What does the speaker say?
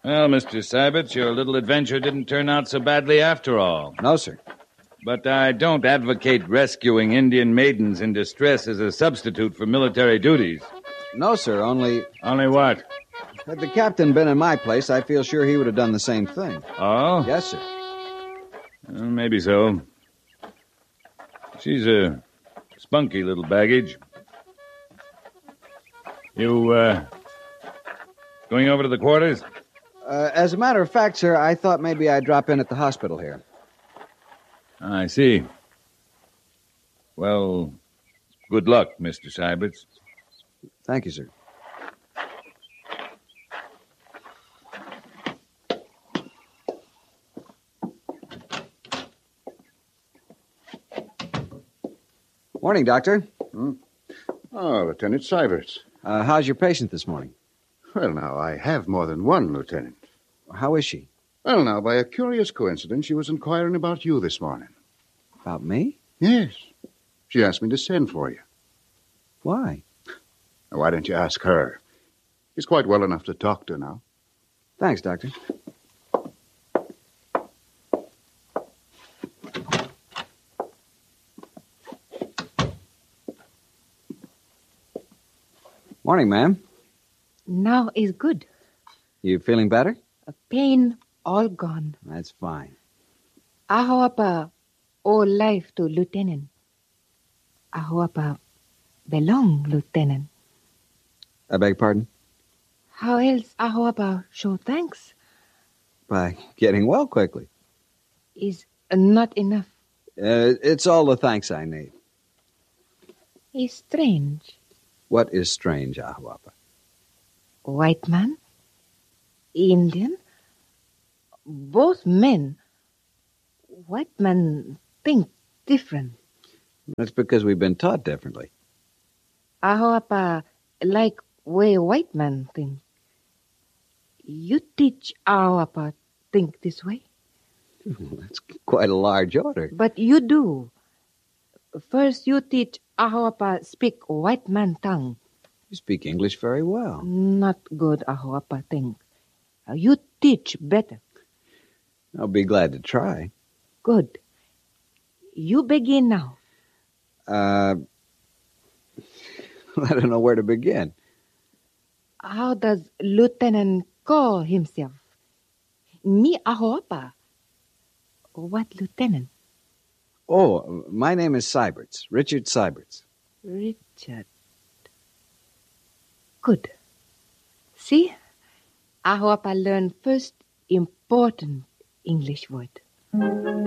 Well, Mr. Syberts, your little adventure didn't turn out so badly after all. No, sir. But I don't advocate rescuing Indian maidens in distress as a substitute for military duties. No, sir, only... Only what? Had the captain been in my place, I feel sure he would have done the same thing. Oh? Yes, sir. Maybe so. She's a spunky little baggage. You, going over to the quarters? As a matter of fact, sir, I thought maybe I'd drop in at the hospital here. I see. Well, good luck, Mr. Syberts. Thank you, sir. Morning, Doctor. Oh, Lieutenant Syberts. How's your patient this morning? Well, now, I have more than one, Lieutenant. How is she? Well, now, by a curious coincidence, she was inquiring about you this morning. About me? Yes. She asked me to send for you. Why? Now, why don't you ask her? She's quite well enough to talk to now. Thanks, Doctor. Morning, ma'am. Now is good. You feeling better? Pain all gone. That's fine. I hope all life to Lieutenant. I hope belong Lieutenant. I beg pardon? How else I hope show thanks? By getting well quickly. Is not enough. It's all the thanks I need. Is strange. What is strange, Ahuapa? White man, Indian, both men. White men think different. That's because we've been taught differently. I hope like way white man think. You teach our think this way? That's quite a large order. But you do. First you teach Ahoapa speak white man tongue. You speak English very well. Not good Ahoapa think. You teach better. I'll be glad to try. Good. You begin now. I don't know where to begin. How does Lieutenant call himself? Me Ahoapa. What lieutenant? Oh, my name is Syberts. Richard Syberts. Richard. Good. See? I hope I learn first important English word.